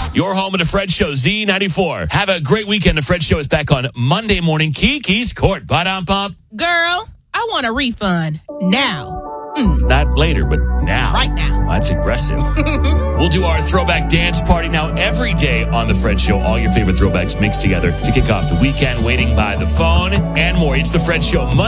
Your home of the Fred Show, Z94. Have a great weekend. The Fred Show is back on Monday morning. Kiki's Court. Ba-dum-bum. Girl, I want a refund now. Not later, but now. Right now. That's aggressive. We'll do our throwback dance party now every day on The Fred Show. All your favorite throwbacks mixed together to kick off the weekend, waiting by the phone, and more. It's The Fred Show Monday.